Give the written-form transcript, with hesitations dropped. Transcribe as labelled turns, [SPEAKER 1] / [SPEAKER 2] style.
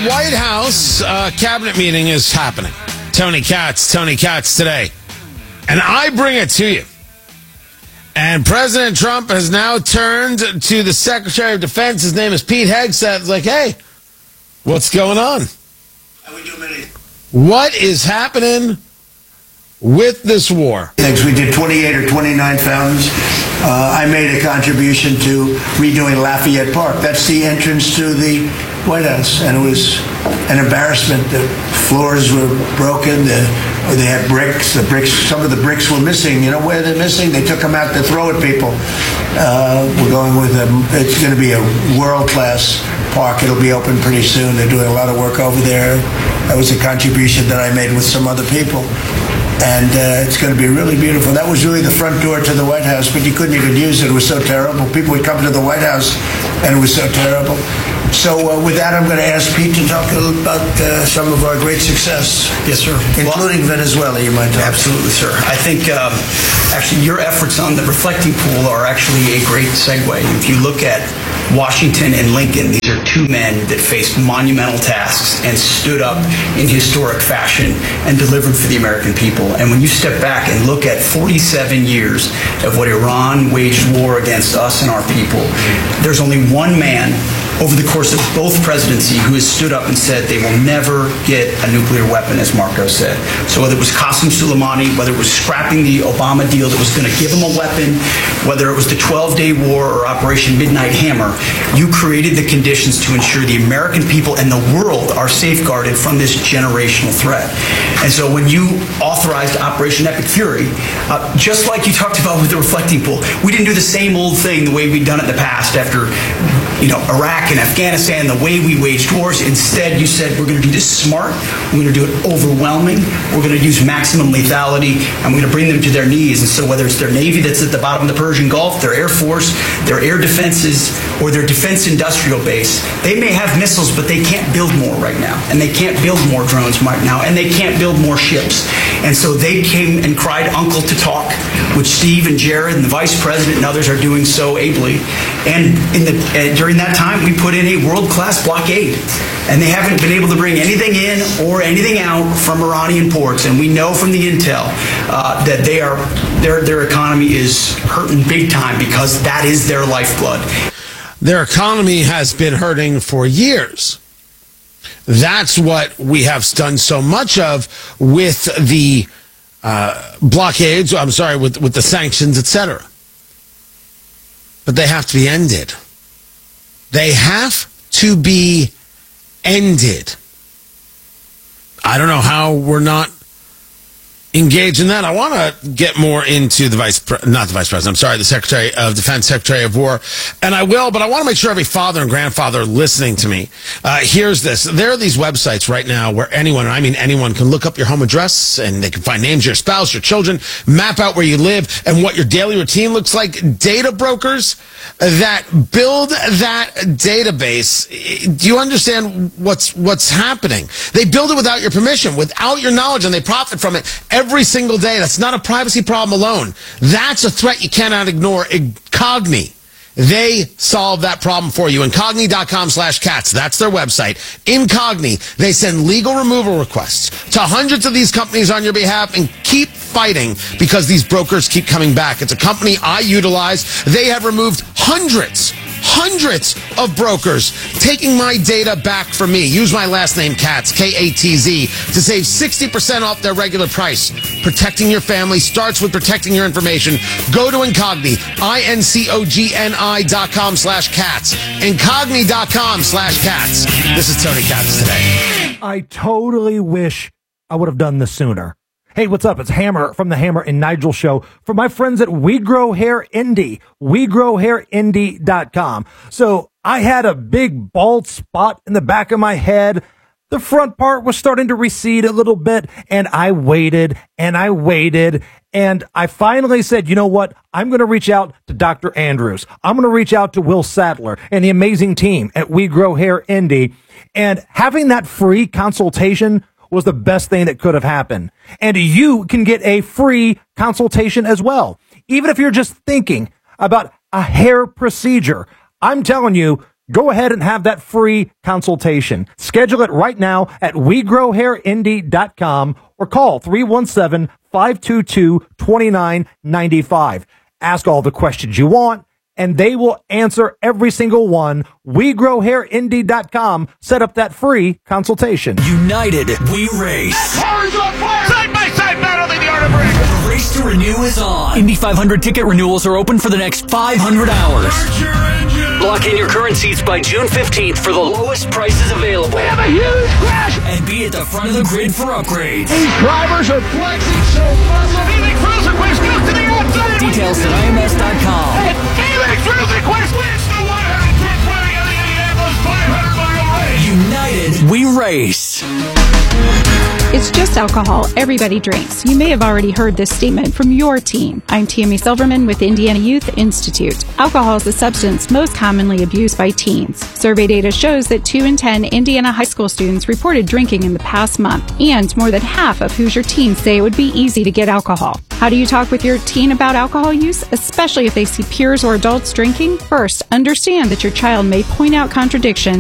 [SPEAKER 1] White House cabinet meeting is happening. Tony Katz today. And I bring it to you. And President Trump has now turned to the Secretary of Defense. His name is Pete Hegseth. It's like, hey, what's going on? What is happening with this war?
[SPEAKER 2] We did 28 or 29 fountains. I made a contribution to redoing Lafayette Park. That's the entrance to the White House. And it was an embarrassment. The floors were broken. They had bricks. Some of the bricks were missing. You know where they're missing? They took them out to throw at people. We're going with them. It's going to be a world-class park. It'll be open pretty soon. They're doing a lot of work over there. That was a contribution that I made with some other people. And it's going to be really beautiful. That was really the front door to the White House, but you couldn't even use it. It was so terrible. People would come to the White House, and it was so terrible. So with that, I'm going to ask Pete to talk a little about some of our great success.
[SPEAKER 3] Yes, sir.
[SPEAKER 2] Including Venezuela, you might talk.
[SPEAKER 3] Absolutely, sir. I think actually your efforts on the reflecting pool are actually a great segue. If you look at Washington and Lincoln, these are two men that faced monumental tasks and stood up in historic fashion and delivered for the American people. And when you step back and look at 47 years of what Iran waged war against us and our people, there's only one man over the course of both presidency who has stood up and said they will never get a nuclear weapon, as Marco said. So whether it was Qasem Soleimani, whether it was scrapping the Obama deal that was going to give him a weapon, whether it was the 12-day war or Operation Midnight Hammer, you created the conditions to ensure the American people and the world are safeguarded from this generational threat. And so when you authorized Operation Epic Fury, just like you talked about with the reflecting pool, we didn't do the same old thing the way we'd done it in the past after Iraq and Afghanistan, the way we waged wars. Instead, you said we're going to do this smart, we're going to do it overwhelming, we're going to use maximum lethality, and we're going to bring them to their knees. And so whether it's their Navy that's at the bottom of the Persian Gulf, their Air Force, their air defenses, or their defense industrial base, they may have missiles, but they can't build more right now. And they can't build more drones right now. And they can't build more ships. And so they came and cried uncle to talk, which Steve and Jared and the Vice President and others are doing so ably. And during that time, we put in a world-class blockade. And they haven't been able to bring anything in or anything out from Iranian ports. And we know from the intel that their economy is hurting big time because that is their lifeblood.
[SPEAKER 1] Their economy has been hurting for years. That's what we have done so much of with the blockades, with the sanctions, etc. But they have to be ended. They have to be ended. I don't know how we're not engaged in that. I want to get more into the Secretary of Defense, Secretary of War, and I will, but I want to make sure every father and grandfather listening to me hears this. There are these websites right now where anyone, and I mean anyone, can look up your home address, and they can find names of your spouse, your children, map out where you live, and what your daily routine looks like. Data brokers that build that database, do you understand what's happening? They build it without your permission, without your knowledge, and they profit from it every single day. That's not a privacy problem alone. That's a threat you cannot ignore. Incogni. They solve that problem for you. Incogni.com/cats. That's their website. Incogni. They send legal removal requests to hundreds of these companies on your behalf and keep fighting because these brokers keep coming back. It's a company I utilize. They have removed hundreds of brokers taking my data back from me. Use my last name, Katz, K-A-T-Z, to save 60% off their regular price. Protecting your family starts with protecting your information. Go to Incogni, INCOGNI.com/cats. Incogni.com/cats. This is Tony Katz today.
[SPEAKER 4] I totally wish I would have done this sooner. Hey, what's up? It's Hammer from the Hammer and Nigel Show for my friends at We Grow Hair Indie, WeGrowHairIndie.com. So I had a big bald spot in the back of my head. The front part was starting to recede a little bit, and I waited, and I finally said, you know what? I'm going to reach out to Dr. Andrews. I'm going to reach out to Will Sadler and the amazing team at We Grow Hair Indie. And having that free consultation was the best thing that could have happened. And you can get a free consultation as well. Even if you're just thinking about a hair procedure, I'm telling you, Go ahead and have that free consultation. Schedule it right now at WeGrowHairIndy.com or call 317-522-2995. Ask all the questions you want, and they will answer every single one. WeGrowHairIndy.com. Set up that free consultation.
[SPEAKER 5] United, we race.
[SPEAKER 6] Cars on fire! Side-by-side battle in the art of race!
[SPEAKER 5] The race to renew is on. Indy 500 ticket renewals are open for the next 500 hours. Lock in your current seats by June 15th for the lowest prices available.
[SPEAKER 6] We have a huge crash!
[SPEAKER 5] And be at the front of the grid for upgrades.
[SPEAKER 6] These drivers are flexing so muscle. Felix Rosenquist goes to the outside!
[SPEAKER 5] Details at IMS.com.
[SPEAKER 6] And Felix Rosenquist wins the 100th trip winning of the Indianapolis 500-mile race!
[SPEAKER 5] United, we race.
[SPEAKER 7] It's just alcohol. Everybody drinks. You may have already heard this statement from your team. I'm Tammy Silverman with Indiana Youth Institute. Alcohol is the substance most commonly abused by teens. Survey data shows that 2 in 10 Indiana high school students reported drinking in the past month, and more than half of Hoosier teens say it would be easy to get alcohol. How do you talk with your teen about alcohol use, especially if they see peers or adults drinking? First, understand that your child may point out contradictions